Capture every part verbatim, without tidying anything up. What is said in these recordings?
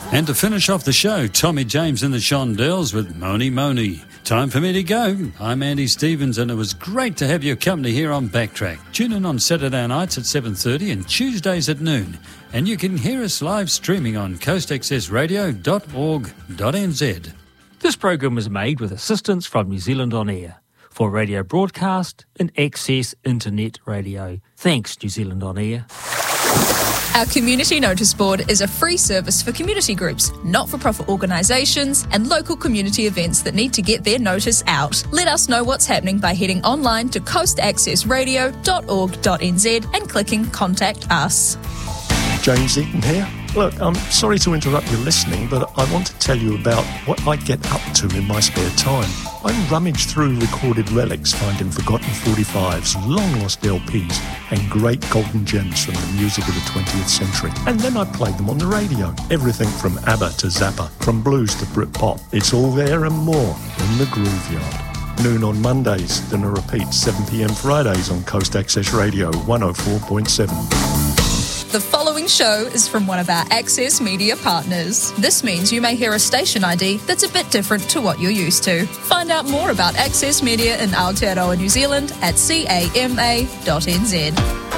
And to finish off the show, Tommy James and the Shondells with Moni Moni. Time for me to go. I'm Andy Stevens, and it was great to have your company here on Backtrack. Tune in on Saturday nights at seven thirty and Tuesdays at noon. And you can hear us live streaming on coast access radio dot org dot n z. This program was made with assistance from New Zealand On Air for radio broadcast and access internet radio. Thanks, New Zealand On Air. Our Community Notice Board is a free service for community groups, not-for-profit organisations and local community events that need to get their notice out. Let us know what's happening by heading online to coast access radio dot org dot n z and clicking Contact Us. James Eaton here. Look, I'm sorry to interrupt your listening, but I want to tell you about what I get up to in my spare time. I rummage through recorded relics, finding forgotten forty-fives, long-lost L Ps, and great golden gems from the music of the twentieth century. And then I play them on the radio. Everything from ABBA to Zappa, from blues to Britpop. It's all there and more in the Grooveyard. Noon on Mondays, then a repeat seven p.m. Fridays on Coast Access Radio one oh four point seven. The following show is from one of our Access Media partners. This means you may hear a station I D that's a bit different to what you're used to. Find out more about Access Media in Aotearoa, New Zealand at c a m a dot n z.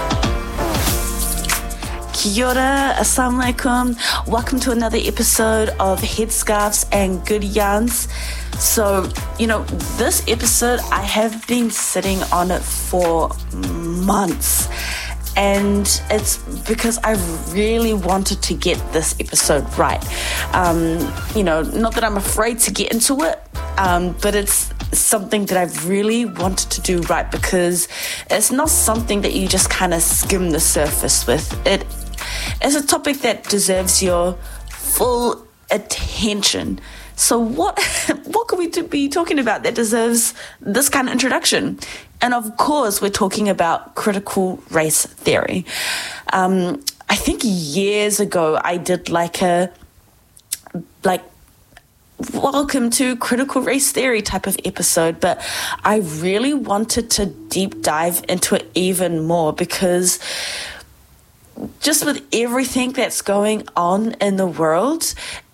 Kia ora, assalamu alaikum. Welcome to another episode of Headscarves and Good Yarns. So, you know, this episode, I have been sitting on it for months. And it's because I really wanted to get this episode right. Um, you know, not that I'm afraid to get into it, um, but it's something that I've really wanted to do right, because it's not something that you just kind of skim the surface with. It is a topic that deserves your full attention. So what what could we do, be talking about that deserves this kind of introduction? And of course, we're talking about critical race theory. Um, I think years ago, I did like a, like, welcome to critical race theory type of episode, but I really wanted to deep dive into it even more, because just with everything that's going on in the world,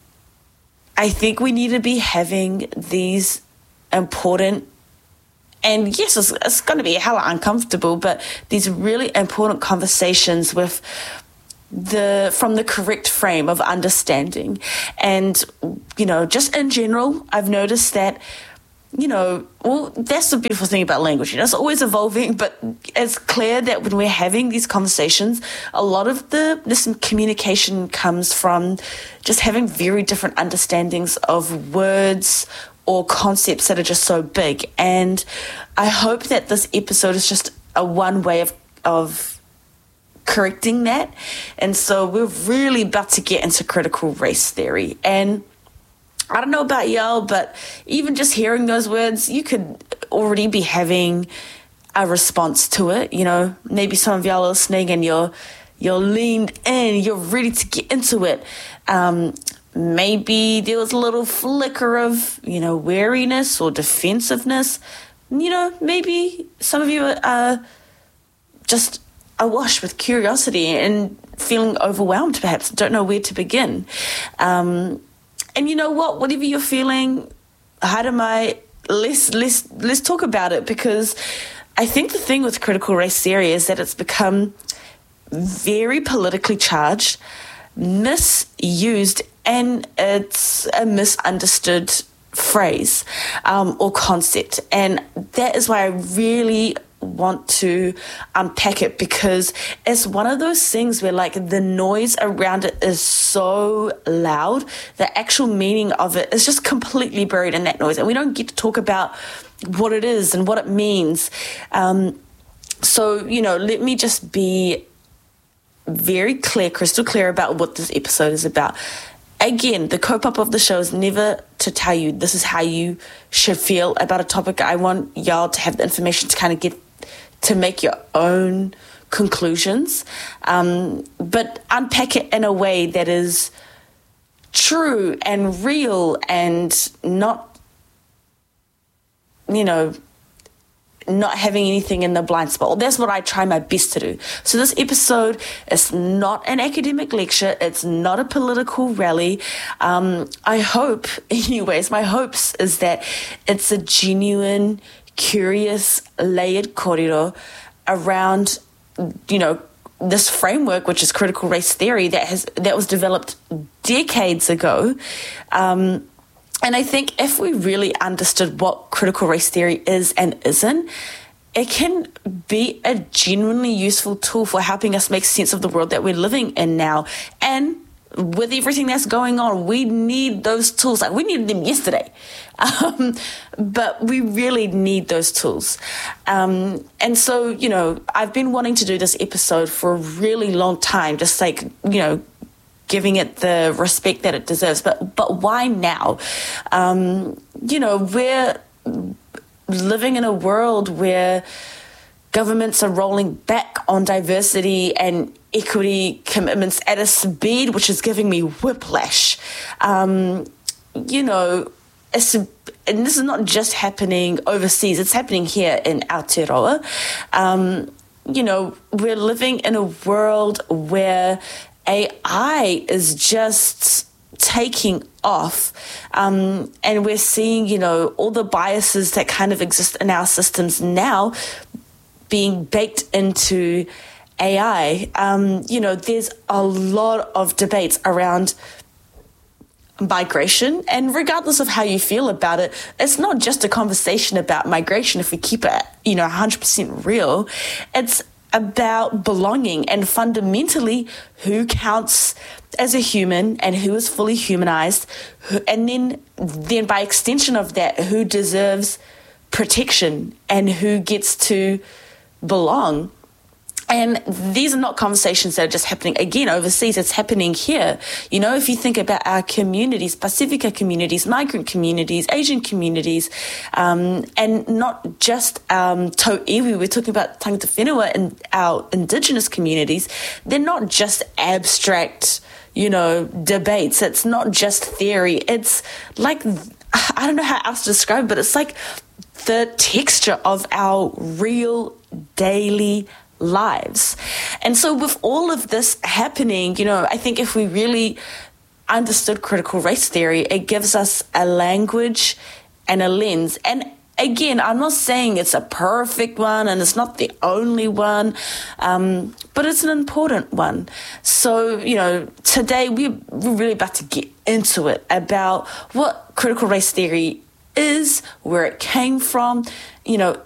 I think we need to be having these important, and yes, it's, it's going to be hella uncomfortable, but these really important conversations with the from the correct frame of understanding. And, you know, just in general, I've noticed that, you know, well, that's the beautiful thing about language. You know, it's always evolving, but it's clear that when we're having these conversations, a lot of the this communication comes from just having very different understandings of words or concepts that are just so big. And I hope that this episode is just a one way of of correcting that. And so we're really about to get into critical race theory. And I don't know about y'all, but even just hearing those words, you could already be having a response to it. You know, maybe some of y'all are listening and you're you're leaned in, you're ready to get into it. Um, maybe there was a little flicker of, you know, wariness or defensiveness. You know, maybe some of you are just awash with curiosity and feeling overwhelmed, perhaps, don't know where to begin. Um, and you know what? Whatever you're feeling, Haramai, let's, let's, let's talk about it, because I think the thing with critical race theory is that it's become very politically charged, misused, and it's a misunderstood phrase um, or concept. And that is why I really want to unpack it, because it's one of those things where, like, the noise around it is so loud, the actual meaning of it is just completely buried in that noise, and we don't get to talk about what it is and what it means. Um, so, you know, let me just be very clear, crystal clear about what this episode is about. Again, the cope-up of the show is never to tell you this is how you should feel about a topic. I want y'all to have the information to kind of get to make your own conclusions, um, but unpack it in a way that is true and real and not, you know, not having anything in the blind spot. Well, that's what I try my best to do. So this episode is not an academic lecture. It's not a political rally. Um, I hope, anyways, my hopes is that it's a genuine, curious, layered kōrero around, you know, this framework, which is critical race theory, that has that was developed decades ago. Um, and I think if we really understood what critical race theory is and isn't, it can be a genuinely useful tool for helping us make sense of the world that we're living in now. And with everything that's going on, we need those tools. Like, we needed them yesterday. Um, but we really need those tools. Um, and so, you know, I've been wanting to do this episode for a really long time, just like, you know, giving it the respect that it deserves. But, but why now? Um, you know, we're living in a world where governments are rolling back on diversity and equity commitments at a speed which is giving me whiplash. Um, you know, it's, and this is not just happening overseas, it's happening here in Aotearoa. Um, you know, we're living in a world where A I is just taking off, um, and we're seeing, you know, all the biases that kind of exist in our systems now being baked into A I. Um, you know, there's a lot of debates around migration, and regardless of how you feel about it, it's not just a conversation about migration if we keep it, you know, one hundred percent real. It's about belonging and fundamentally who counts as a human and who is fully humanized, who, and then then by extension of that, who deserves protection and who gets to belong. And these are not conversations that are just happening again overseas, it's happening here. You know, if you think about our communities, Pacifica communities, migrant communities, Asian communities, um, and not just um, tau iwi, we're talking about tangata whenua and our indigenous communities. They're not just abstract, you know, debates. It's not just theory. It's like, I don't know how else to describe it, but it's like the texture of our real daily lives. And so with all of this happening, you know, I think if we really understood critical race theory, it gives us a language and a lens. And again, I'm not saying it's a perfect one and it's not the only one, um, but it's an important one. So, you know, today we're really about to get into it about what critical race theory is, where it came from, you know,